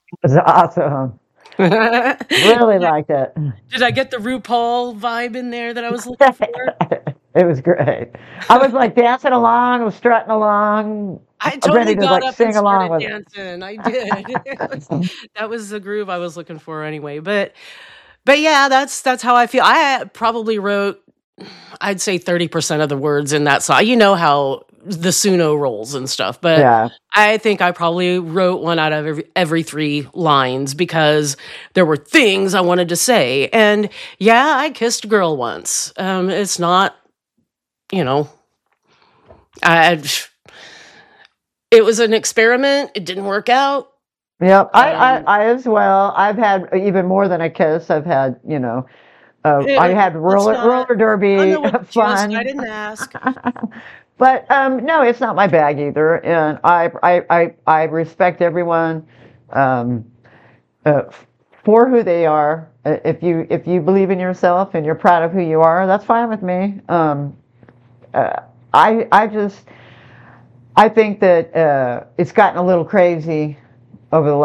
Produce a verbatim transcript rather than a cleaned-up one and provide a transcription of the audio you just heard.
was awesome. Really liked it. Did I get the RuPaul vibe in there that I was looking for? It was great. I was like dancing along, was strutting along, I ready totally to got like up and sing along started with dancing. I did. It was, it. that was the groove I was looking for anyway. But but yeah, that's that's how I feel. I probably wrote, I'd say thirty percent of the words in that song. You know how the Suno rolls and stuff, but Yeah. I think I probably wrote one out of every, every three lines because there were things I wanted to say. And yeah, I kissed a girl once. Um, it's not, you know, I, it was an experiment. It didn't work out. Yep. I, I, Um, I as well. I've had even more than a kiss. I've had, you know, uh, I it, had let's roller not. roller I know derby what just. I fun. didn't ask. But um, no, it's not my bag either. And I, I, I, I respect everyone um, uh, for who they are. Uh, If you, if you believe in yourself and you're proud of who you are, that's fine with me. Um, uh, I, I just, I think that uh, it's gotten a little crazy over the